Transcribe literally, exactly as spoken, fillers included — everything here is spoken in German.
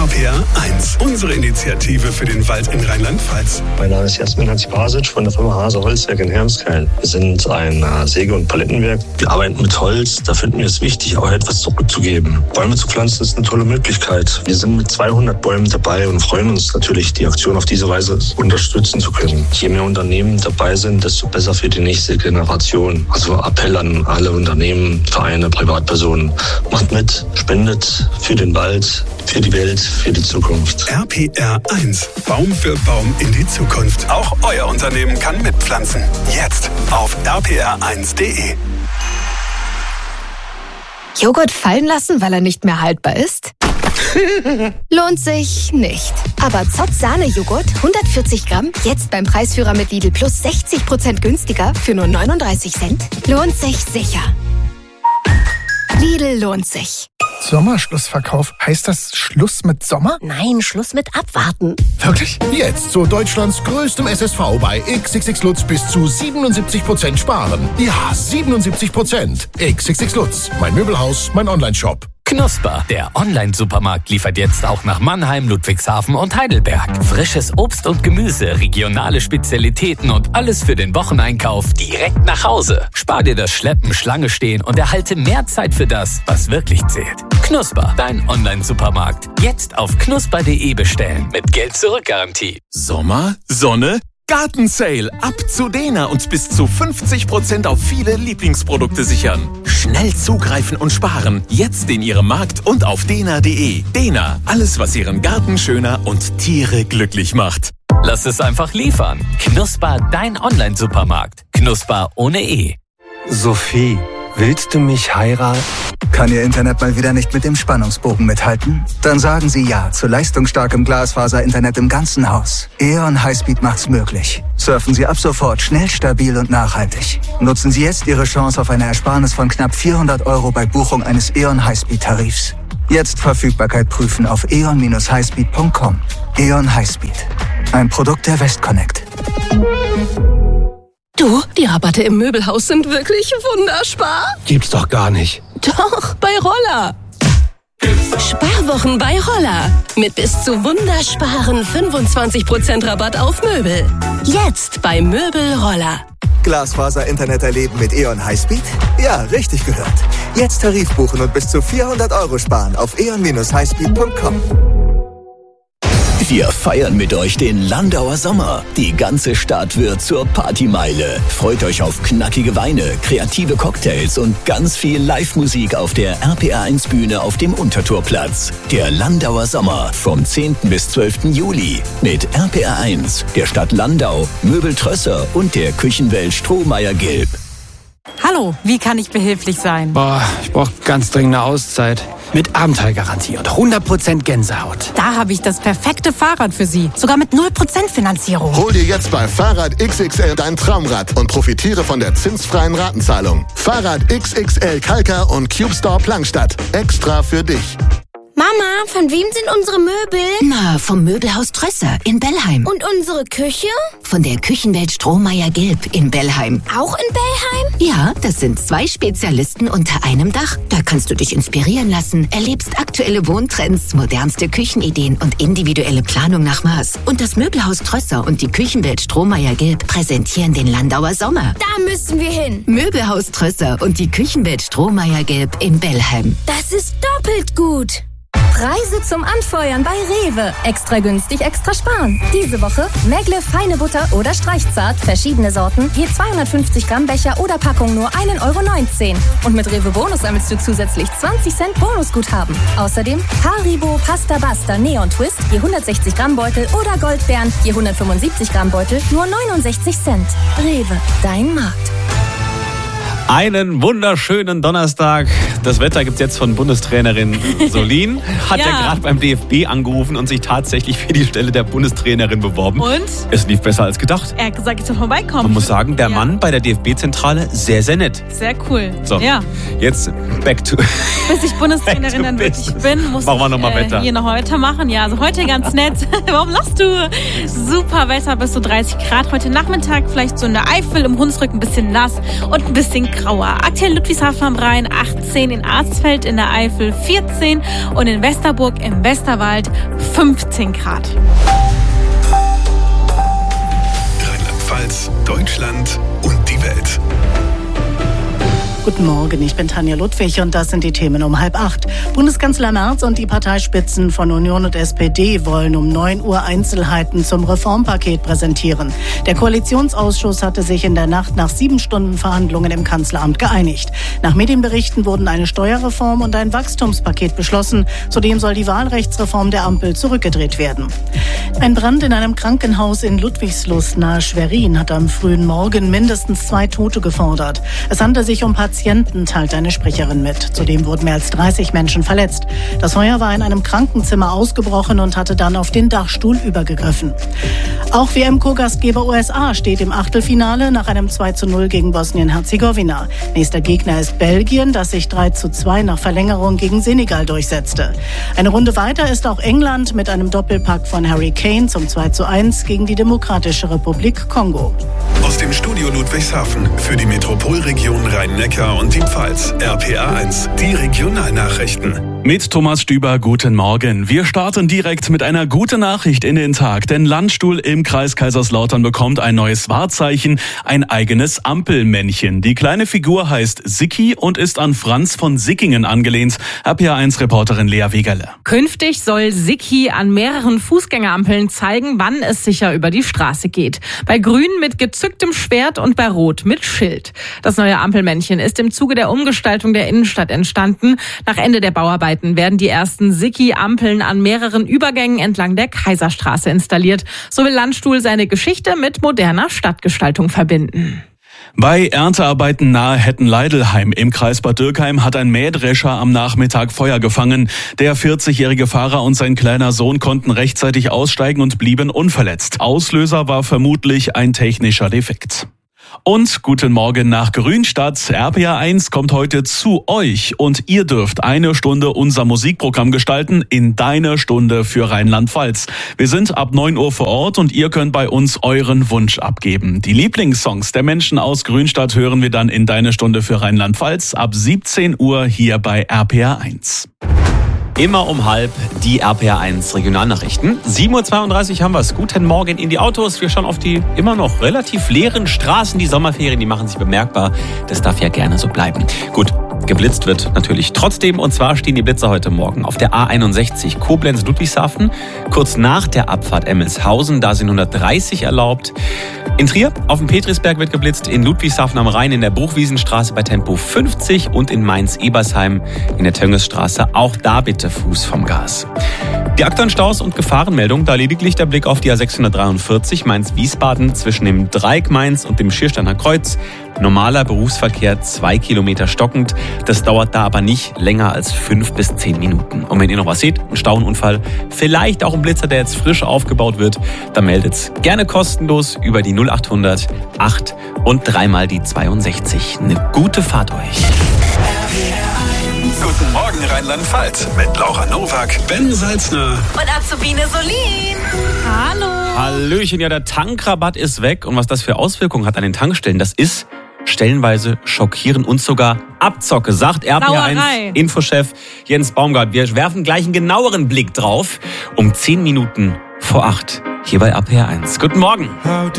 R P R eins, unsere Initiative für den Wald in Rheinland-Pfalz. Mein Name ist Jasmin Hatzibasic von der Firma Hase Holzwerk in Hermskeil. Wir sind ein Säge- und Palettenwerk. Wir arbeiten mit Holz. Da finden wir es wichtig, auch etwas zurückzugeben. Bäume zu pflanzen ist eine tolle Möglichkeit. Wir sind mit zweihundert Bäumen dabei und freuen uns natürlich, die Aktion auf diese Weise unterstützen zu können. Je mehr Unternehmen dabei sind, desto besser für die nächste Generation. Also Appell an alle Unternehmen, Vereine, Privatpersonen. Macht mit, spendet für den Wald, für die Welt, für die Zukunft. R P R eins. Baum für Baum in die Zukunft. Auch euer Unternehmen kann mitpflanzen. Jetzt auf r p r eins punkt d e. Joghurt fallen lassen, weil er nicht mehr haltbar ist? Lohnt sich nicht. Aber Zott Sahne-Joghurt, hundertvierzig Gramm, jetzt beim Preisführer mit Lidl Plus sechzig Prozent günstiger für nur neununddreißig Cent. Lohnt sich sicher. Lidl lohnt sich. Sommerschlussverkauf. Heißt das Schluss mit Sommer? Nein, Schluss mit Abwarten. Wirklich? Jetzt zu Deutschlands größtem S S V bei X X X Lutz bis zu siebenundsiebzig Prozent sparen. Ja, siebenundsiebzig Prozent. X X X Lutz. Mein Möbelhaus, mein Onlineshop. Knusper, der Online-Supermarkt, liefert jetzt auch nach Mannheim, Ludwigshafen und Heidelberg. Frisches Obst und Gemüse, regionale Spezialitäten und alles für den Wocheneinkauf direkt nach Hause. Spar dir das Schleppen, Schlange stehen und erhalte mehr Zeit für das, was wirklich zählt. Knusper, dein Online-Supermarkt. Jetzt auf knusper punkt de bestellen mit Geld-Zurück-Garantie. Sommer, Sonne, Gartensale. Ab zu Dena und bis zu fünfzig Prozent auf viele Lieblingsprodukte sichern. Schnell zugreifen und sparen. Jetzt in Ihrem Markt und auf dena punkt de. Dena, alles was Ihren Garten schöner und Tiere glücklich macht. Lass es einfach liefern. Knusper, dein Online-Supermarkt. Knusper ohne E. Sophie, willst du mich heiraten? Kann Ihr Internet mal wieder nicht mit dem Spannungsbogen mithalten? Dann sagen Sie ja zu leistungsstarkem Glasfaser-Internet im ganzen Haus. E O N Highspeed macht's möglich. Surfen Sie ab sofort schnell, stabil und nachhaltig. Nutzen Sie jetzt Ihre Chance auf eine Ersparnis von knapp vierhundert Euro bei Buchung eines E O N Highspeed-Tarifs. Jetzt Verfügbarkeit prüfen auf e o n dash highspeed punkt com. E O N Highspeed. Ein Produkt der Westconnect. Du, die Rabatte im Möbelhaus sind wirklich wunderspar. Gibt's doch gar nicht. Doch, bei Roller. Sparwochen bei Roller. Mit bis zu wundersparen fünfundzwanzig Prozent Rabatt auf Möbel. Jetzt bei Möbel Roller. Glasfaser-Internet erleben mit E O N Highspeed? Ja, richtig gehört. Jetzt Tarif buchen und bis zu vierhundert Euro sparen auf e o n dash highspeed punkt com. Wir feiern mit euch den Landauer Sommer. Die ganze Stadt wird zur Partymeile. Freut euch auf knackige Weine, kreative Cocktails und ganz viel Live-Musik auf der R P R eins Bühne auf dem Untertorplatz. Der Landauer Sommer vom zehnten bis zwölften Juli. Mit R P R eins, der Stadt Landau, Möbel Trösser und der Küchenwelt Strohmeier-Gilb. Hallo, wie kann ich behilflich sein? Boah, ich brauche ganz dringend eine Auszeit. Mit Abenteuergarantie und hundert Prozent Gänsehaut. Da habe ich das perfekte Fahrrad für Sie. Sogar mit null Prozent Finanzierung. Hol dir jetzt bei Fahrrad X X L dein Traumrad und profitiere von der zinsfreien Ratenzahlung. Fahrrad X X L Kalka und Cube Store Plankstadt. Extra für dich. Mama, von wem sind unsere Möbel? Na, vom Möbelhaus Trösser in Bellheim. Und unsere Küche? Von der Küchenwelt Strohmeier-Gilb in Bellheim. Auch in Bellheim? Ja, das sind zwei Spezialisten unter einem Dach. Da kannst du dich inspirieren lassen, erlebst aktuelle Wohntrends, modernste Küchenideen und individuelle Planung nach Maß. Und das Möbelhaus Trösser und die Küchenwelt Strohmeier-Gilb präsentieren den Landauer Sommer. Da müssen wir hin. Möbelhaus Trösser und die Küchenwelt Strohmeier-Gilb in Bellheim. Das ist doppelt gut. Preise zum Anfeuern bei Rewe. Extra günstig, extra sparen. Diese Woche Megle feine Butter oder Streichzart, verschiedene Sorten, je zweihundertfünfzig Gramm Becher oder Packung nur ein Euro neunzehn. Und mit Rewe Bonus sammelst du zusätzlich zwanzig Cent Bonusguthaben. Außerdem Haribo Pasta Basta Neon Twist, je hundertsechzig Gramm Beutel oder Goldbeeren, je hundertfünfundsiebzig Gramm Beutel, nur neunundsechzig Cent. Rewe, dein Markt. Einen wunderschönen Donnerstag. Das Wetter gibt es jetzt von Bundestrainerin Solin. Hat ja, ja gerade beim D F B angerufen und sich tatsächlich für die Stelle der Bundestrainerin beworben. Und? Es lief besser als gedacht. Er hat gesagt, ich soll vorbeikommen. Man muss sagen, der ja. Mann bei der D F B-Zentrale, sehr, sehr nett. Sehr cool. So, ja. jetzt back to... Bis ich Bundestrainerin dann wirklich bin, muss Machen wir noch mal ich Wetter. äh, hier noch heute machen. Ja, also heute ganz nett. Warum lachst du? Super Wetter, bis zu dreißig Grad. Heute Nachmittag vielleicht so in der Eifel, im Hunsrück ein bisschen nass und ein bisschen grauer. Aktuell Ludwigshafen am Rhein achtzehn, in Arzfeld in der Eifel vierzehn und in Westerburg im Westerwald fünfzehn Grad. Rheinland-Pfalz, Deutschland und die Welt. Guten Morgen, ich bin Tanja Ludwig und das sind die Themen um halb acht. Bundeskanzler Merz und die Parteispitzen von Union und S P D wollen um neun Uhr Einzelheiten zum Reformpaket präsentieren. Der Koalitionsausschuss hatte sich in der Nacht nach sieben Stunden Verhandlungen im Kanzleramt geeinigt. Nach Medienberichten wurden eine Steuerreform und ein Wachstumspaket beschlossen. Zudem soll die Wahlrechtsreform der Ampel zurückgedreht werden. Ein Brand in einem Krankenhaus in Ludwigslust nahe Schwerin hat am frühen Morgen mindestens zwei Tote gefordert. Es handelt sich um Patienten. Patienten, teilt eine Sprecherin mit. Zudem wurden mehr als dreißig Menschen verletzt. Das Feuer war in einem Krankenzimmer ausgebrochen und hatte dann auf den Dachstuhl übergegriffen. Auch W M-Co-Gastgeber U S A steht im Achtelfinale nach einem zwei zu null gegen Bosnien-Herzegowina. Nächster Gegner ist Belgien, das sich drei zu zwei nach Verlängerung gegen Senegal durchsetzte. Eine Runde weiter ist auch England mit einem Doppelpack von Harry Kane zum zwei zu eins gegen die Demokratische Republik Kongo. Aus dem Studio Ludwigshafen für die Metropolregion Rhein-Neckar und die Pfalz. R P A eins, die Regionalnachrichten. Mit Thomas Stüber, guten Morgen. Wir starten direkt mit einer guten Nachricht in den Tag. Denn Landstuhl im Kreis Kaiserslautern bekommt ein neues Wahrzeichen, ein eigenes Ampelmännchen. Die kleine Figur heißt Sicki und ist an Franz von Sickingen angelehnt. R P A eins Reporterin Lea Wegerle. Künftig soll Sicki an mehreren Fußgängerampeln zeigen, wann es sicher über die Straße geht. Bei Grün mit gezücktem Schwert und bei Rot mit Schild. Das neue Ampelmännchen ist im Zuge der Umgestaltung der Innenstadt entstanden. Nach Ende der Bauarbeiten werden die ersten Sicki-Ampeln an mehreren Übergängen entlang der Kaiserstraße installiert. So will Landstuhl seine Geschichte mit moderner Stadtgestaltung verbinden. Bei Erntearbeiten nahe Hettenleidelheim im Kreis Bad Dürkheim hat ein Mähdrescher am Nachmittag Feuer gefangen. Der vierzigjährige Fahrer und sein kleiner Sohn konnten rechtzeitig aussteigen und blieben unverletzt. Auslöser war vermutlich ein technischer Defekt. Und guten Morgen nach Grünstadt. R P A eins kommt heute zu euch und ihr dürft eine Stunde unser Musikprogramm gestalten in Deine Stunde für Rheinland-Pfalz. Wir sind ab neun Uhr vor Ort und ihr könnt bei uns euren Wunsch abgeben. Die Lieblingssongs der Menschen aus Grünstadt hören wir dann in Deine Stunde für Rheinland-Pfalz ab siebzehn Uhr hier bei R P A eins. Immer um halb die R P A eins Regionalnachrichten. sieben Uhr zweiunddreißig haben wir es. Guten Morgen in die Autos. Wir schauen auf die immer noch relativ leeren Straßen. Die Sommerferien, die machen sich bemerkbar. Das darf ja gerne so bleiben. Gut, geblitzt wird natürlich trotzdem. Und zwar stehen die Blitzer heute Morgen auf der A einundsechzig Koblenz-Ludwigshafen. Kurz nach der Abfahrt Emmelshausen, da sind hundertdreißig erlaubt. In Trier auf dem Petrisberg wird geblitzt. In Ludwigshafen am Rhein in der Bruchwiesenstraße bei Tempo fünfzig. Und in Mainz-Ebersheim in der Töngesstraße. Auch da bitte Fuß vom Gas. Die aktuellen Staus und Gefahrenmeldung, da lediglich der Blick auf die A sechshundertdreiundvierzig Mainz-Wiesbaden zwischen dem Dreieck Mainz und dem Schiersteiner Kreuz. Normaler Berufsverkehr zwei Kilometer stockend. Das dauert da aber nicht länger als fünf bis zehn Minuten. Und wenn ihr noch was seht, ein Stauunfall, vielleicht auch ein Blitzer, der jetzt frisch aufgebaut wird, dann meldet's gerne kostenlos über die null achthundert acht und dreimal die zweiundsechzig. Eine gute Fahrt euch. Guten Morgen Rheinland-Pfalz mit Laura Nowak, Ben Salzner und Azubine Solin. Hallo. Hallöchen, ja, der Tankrabatt ist weg. Und was das für Auswirkungen hat an den Tankstellen, das ist stellenweise schockierend und sogar Abzocke, sagt R P A eins Infochef Jens Baumgart. Wir werfen gleich einen genaueren Blick drauf um zehn Minuten vor acht hier bei R P A eins. Guten Morgen.